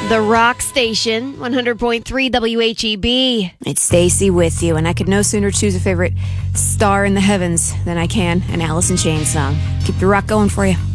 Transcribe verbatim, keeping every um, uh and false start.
The Rock Station, one hundred point three W H E B. It's Stacy with you, and I could no sooner choose a favorite star in the heavens than I can an Alice in Chains song. Keep the rock going for you.